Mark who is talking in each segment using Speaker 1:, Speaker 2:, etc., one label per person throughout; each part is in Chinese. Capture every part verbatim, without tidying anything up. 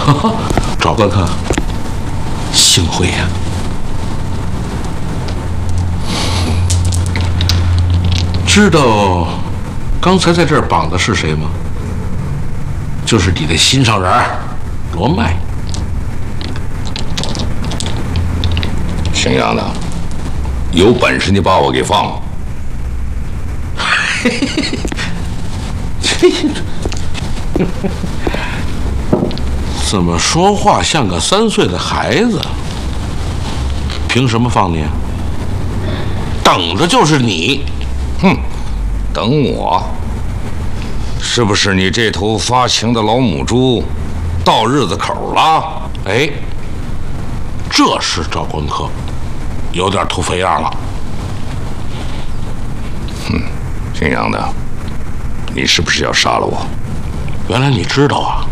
Speaker 1: 赵官客，幸会呀！知道刚才在这儿绑的是谁吗？就是你的心上人罗麦。
Speaker 2: 姓杨的，有本事你把我给放了！
Speaker 1: 这怎么说话像个三岁的孩子？凭什么放你？等着就是你！
Speaker 2: 哼，等我？是不是你这头发情的老母猪到日子口了？
Speaker 1: 哎，这是赵官客，有点土肥样了。
Speaker 2: 哼，姓杨的，你是不是要杀了我？
Speaker 1: 原来你知道啊！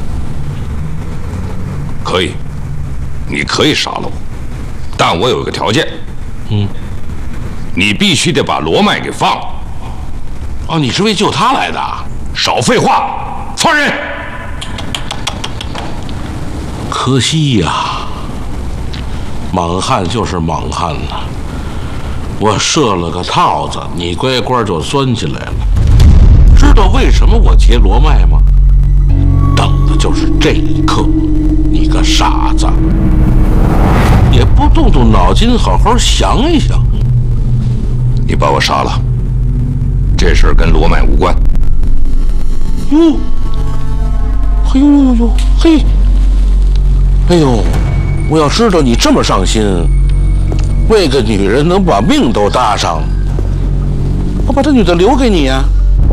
Speaker 2: 可以，你可以杀了我，但我有一个条件。
Speaker 1: 嗯，
Speaker 2: 你必须得把罗麦给放了。
Speaker 1: 哦，你是为救他来的？
Speaker 2: 少废话，放人！
Speaker 1: 可惜呀，莽汉就是莽汉了。我设了个套子，你乖乖就钻进来了。知道为什么我劫罗麦吗？等的就是这一刻。你个傻子，也不动动脑筋好好想一想。
Speaker 2: 你把我杀了，这事儿跟罗麦无关。
Speaker 1: 哟，嘿呦呦呦呦，嘿，哎呦，我要知道你这么上心，为个女人能把命都搭上，我把这女的留给你呀、啊，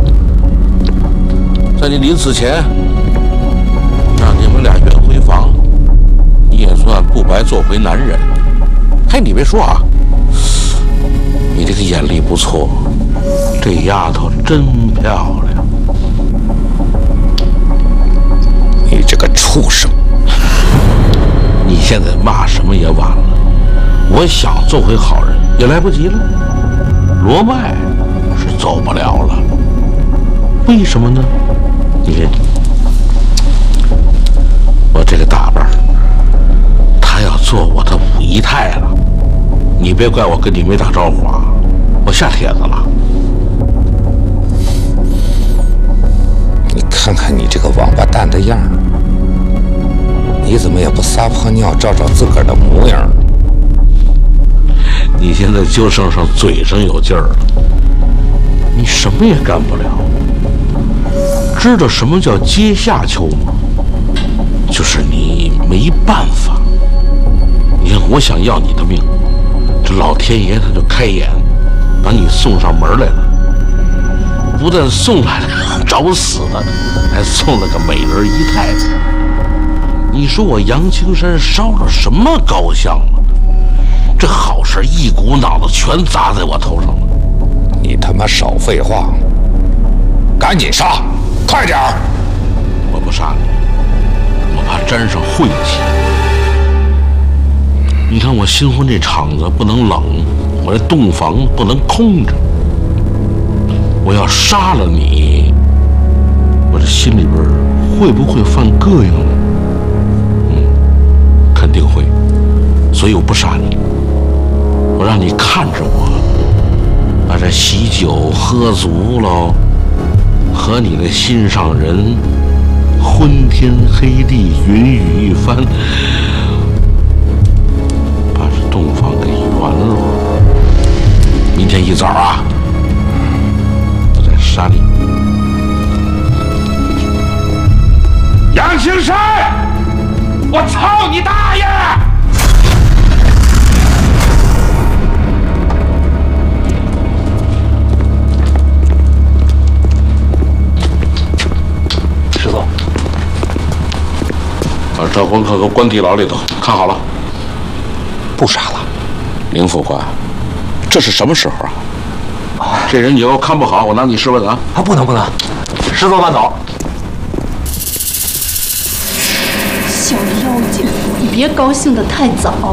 Speaker 1: 在你临死前，让你们俩圆回房，你也算不白做回男人。嘿，你别说啊，你这个眼力不错，这丫头真漂亮。
Speaker 2: 你这个畜生！
Speaker 1: 你现在骂什么也晚了，我想做回好人也来不及了。罗麦是走不了了，为什么呢？你看，我这个大辈儿，他要做我的五姨太了。你别怪我跟你没打招呼啊，我下帖子了。
Speaker 2: 你看看你这个王八蛋的样儿，你怎么也不撒泡尿照照自个儿的模样？
Speaker 1: 你现在就剩上嘴上有劲儿了，你什么也干不了。知道什么叫阶下囚吗？就是你没办法。你看，我想要你的命，这老天爷他就开眼，把你送上门来了。不但送来了找死的，还送了个美人姨太太。你说我杨青山烧了什么高香了？这好事一股脑的全砸在我头上了。
Speaker 2: 你他妈少废话，赶紧杀，快点儿！
Speaker 1: 我不杀你，我怕沾上晦气。你看我新婚这场子不能冷，我这洞房不能空着。我要杀了你，我这心里边会不会犯膈应呢？嗯，肯定会。所以我不杀你，我让你看着我，把这喜酒喝足喽，和你的心上人昏天黑地，云雨一番，把这洞房给圆了。明天一早啊，我再杀你。杨青山，我操你大爷！
Speaker 3: 师傅，
Speaker 1: 把赵光克给关地牢里头，看好了，
Speaker 3: 不杀了。
Speaker 1: 林副官，这是什么时候啊？这人你要看不好，我拿你试问啊！
Speaker 3: 啊，不能不能，师傅慢走。
Speaker 4: 小妖精，你别高兴得太早。